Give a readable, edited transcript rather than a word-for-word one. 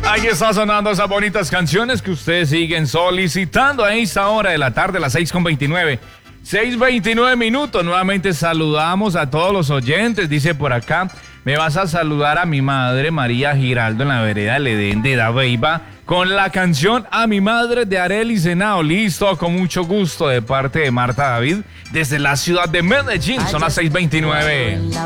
Ahí está sonando esas bonitas canciones que ustedes siguen solicitando a esta hora de la tarde, las 6:29. 6:29 minutos. Nuevamente saludamos a todos los oyentes. Dice por acá, me vas a saludar a mi madre María Giraldo en la vereda del Edén de Dabeiba con la canción A mi madre de Arely Senao. Listo, con mucho gusto de parte de Marta David desde la ciudad de Medellín. Son las 6:29.